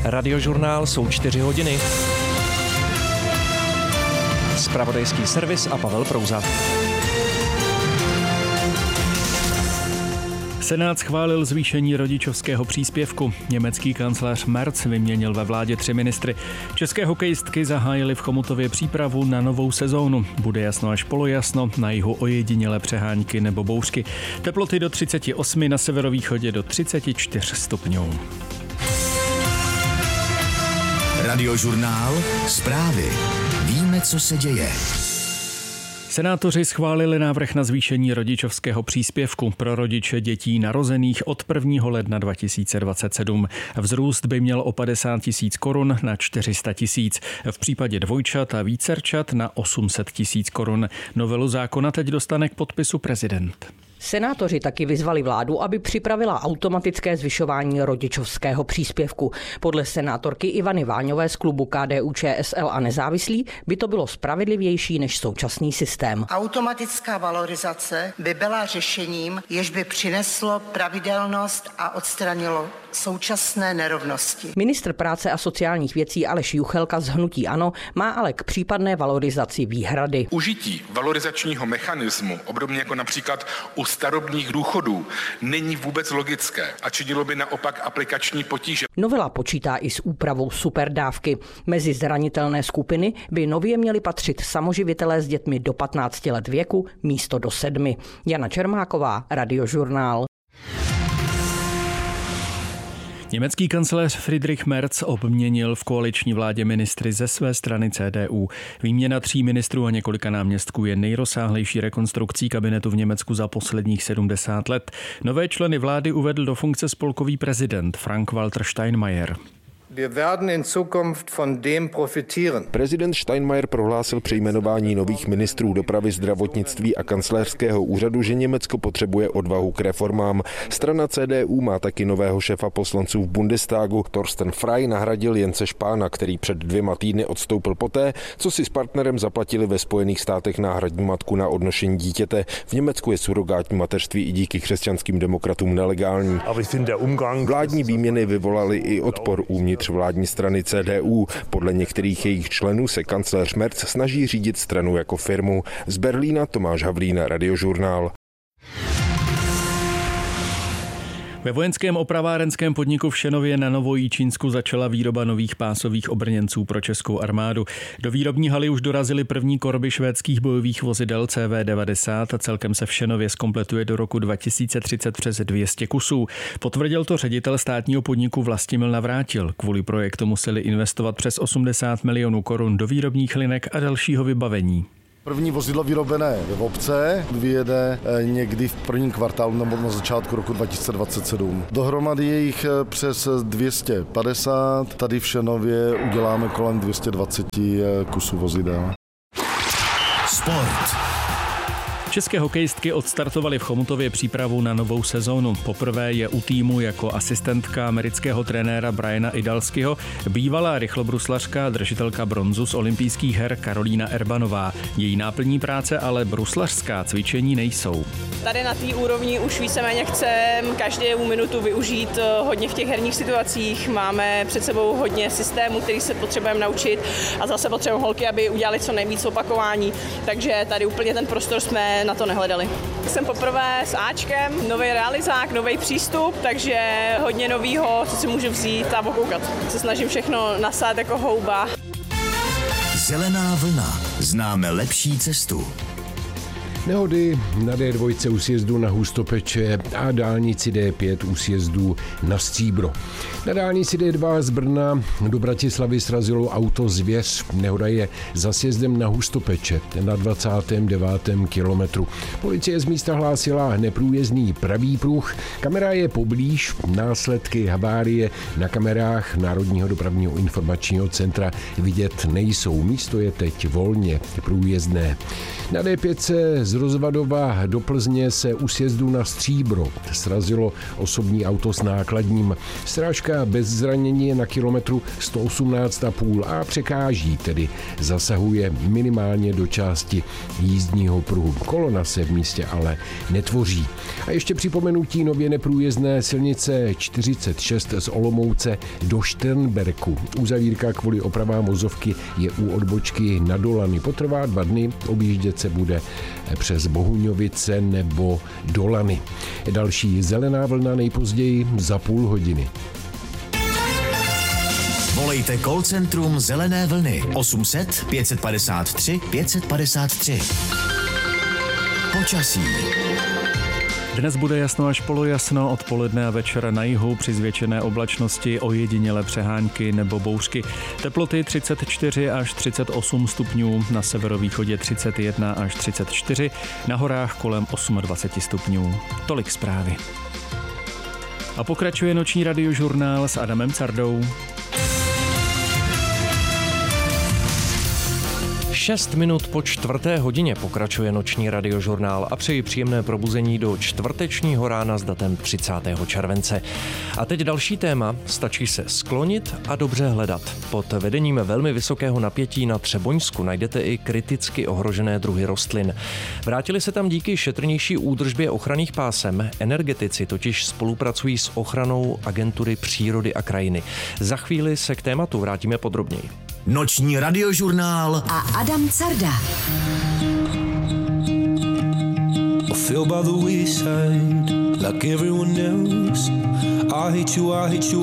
Radiožurnál jsou 4 hodiny. Zpravodajský servis a Pavel Prouza. Senát schválil zvýšení rodičovského příspěvku. Německý kancléř Merz vyměnil ve vládě 3 ministry. České hokejistky zahájily v Chomutově přípravu na novou sezónu. Bude jasno až polojasno, na jihu ojedinělé přehánky nebo bouřky. Teploty do 38, na severovýchodě do 34 stupňů. Radiožurnál, zprávy. Víme, co se děje. Senátoři schválili návrh na zvýšení rodičovského příspěvku pro rodiče dětí narozených od 1. ledna 2027. Vzrůst by měl o 50 000 korun na 400 000. V případě dvojčat a vícerčat na 800 000 korun. Novelu zákona teď dostane k podpisu prezident. Senátoři taky vyzvali vládu, aby připravila automatické zvyšování rodičovského příspěvku. Podle senátorky Ivany Váňové z klubu KDU-ČSL a nezávislí by to bylo spravedlivější než současný systém. Automatická valorizace by byla řešením, jež by přineslo pravidelnost a odstranilo současné nerovnosti. Ministr práce a sociálních věcí Aleš Juchelka z hnutí ANO má ale k případné valorizaci výhrady. Užití valorizačního mechanismu, obdobně jako například u starobních důchodů, není vůbec logické a činilo by naopak aplikační potíže. Novela počítá i s úpravou superdávky. Mezi zranitelné skupiny by nově měli patřit samoživitelé s dětmi do 15 let věku místo do 7. Jana Čermáková, Radiožurnál. Německý kancléř Friedrich Merz obměnil v koaliční vládě ministry ze své strany CDU. Výměna 3 ministrů a několika náměstků je nejrozsáhlejší rekonstrukcí kabinetu v Německu za posledních 70 let. Nové členy vlády uvedl do funkce spolkový prezident Frank-Walter Steinmeier. Prezident Steinmeier prohlásil při jmenování nových ministrů dopravy, zdravotnictví a kancléřského úřadu, že Německo potřebuje odvahu k reformám. Strana CDU má taky nového šéfa poslanců v Bundestagu. Thorsten Frey nahradil Jense Spahna, který před 2 týdny odstoupil poté, co si s partnerem zaplatili ve Spojených státech náhradní matku na odnošení dítěte. V Německu je surogátní mateřství i díky křesťanským demokratům nelegální. Vládní výměny vyvolaly i odpor uvnitř vládní strany CDU. Podle některých jejich členů se kancléř Merz snaží řídit stranu jako firmu. Z Berlína Tomáš Havlín, Radiožurnál. Ve vojenském opravárenském podniku v Šenově na Novojičínsku začala výroba nových pásových obrněnců pro českou armádu. Do výrobní haly už dorazily první korby švédských bojových vozidel CV-90 a celkem se v Šenově zkompletuje do roku 2030 přes 200 kusů. Potvrdil to ředitel státního podniku Vlastimil Navrátil. Kvůli projektu museli investovat přes 80 milionů korun do výrobních linek a dalšího vybavení. První vozidlo vyrobené v obce vyjede někdy v prvním kvartálu nebo na začátku roku 2027. Dohromady je jich přes 250. Tady v Šenově uděláme kolem 220 kusů vozidel. Sport. České hokejistky odstartovaly v Chomutově přípravu na novou sezónu. Poprvé je u týmu jako asistentka amerického trenéra Briana Idalskyho bývalá rychlobruslařka, držitelka bronzu z olympijských her Karolína Erbanová. Její náplní práce ale bruslařská cvičení nejsou. Tady na té úrovni už víceméně chceme každou minutu využít hodně v těch herních situacích. Máme před sebou hodně systémů, který se potřebujeme naučit a zase potřebujeme holky, aby udělali co nejvíc opakování. Takže tady úplně ten prostor jsme na to nehledali. Jsem poprvé s Ačkem, nový realizák, nový přístup, takže hodně novýho, co si můžu vzít a okoukat. Se snažím všechno nasát jako houba. Zelená vlna. Známe lepší cestu. Nehody na D2 u sjezdu na Hustopeče a dálnici D5 u sjezdu na Stříbro. Na dálnici D2 z Brna do Bratislavy srazilo auto Zvěř. Nehoda je za sjezdem na Hustopeče na 29. kilometru. Policie z místa hlásila neprůjezdný pravý pruh. Kamera je poblíž. Následky havárie na kamerách Národního dopravního informačního centra vidět nejsou. Místo je teď volně průjezdné. Na D5 z Rozvadova do Plzně se u sjezdu na Stříbro srazilo osobní auto s nákladním. Strážka Jízda bez zranění je na kilometru 118,5 a překáží, tedy zasahuje minimálně do části jízdního pruhu. Kolona se v místě ale netvoří. A ještě připomenutí nově neprůjezdné silnice 46 z Olomouce do Šternberku. Uzavírka kvůli opravám vozovky je u odbočky na Dolany. Potrvá 2 dny, objíždět se bude přes Bohuňovice nebo Dolany. Další zelená vlna nejpozději za půl hodiny. Volejte call centrum Zelené vlny 800 553 553. Počasí. Dnes bude jasno až polojasno, odpoledne a večera na jihu při zvětšené oblačnosti, ojedinělé přehánky nebo bouřky. Teploty 34 až 38 stupňů, na severovýchodě 31 až 34, na horách kolem 28 stupňů. Tolik zprávy. A pokračuje noční radiožurnál s Adamem Cardou. 6 minut po 4:00 pokračuje noční radiožurnál a přeji příjemné probuzení do čtvrtečního rána s datem 30. července. A teď další téma, stačí se sklonit a dobře hledat. Pod vedením velmi vysokého napětí na Třeboňsku najdete i kriticky ohrožené druhy rostlin. Vrátili se tam díky šetrnější údržbě ochranných pásem. Energetici totiž spolupracují s ochranou Agentury přírody a krajiny. Za chvíli se k tématu vrátíme podrobněji. Noční radiožurnál a Adam Carda. I feel by the wayside like everyone else. I hate you